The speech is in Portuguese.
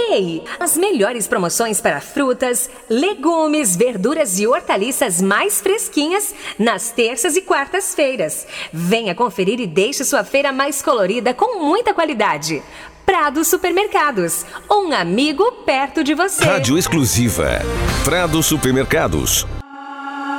Ei, as melhores promoções para frutas, legumes, verduras e hortaliças mais fresquinhas nas terças e quartas-feiras. Venha conferir e deixe sua feira mais colorida com muita qualidade. Prado Supermercados, um amigo perto de você. Rádio exclusiva Prado Supermercados.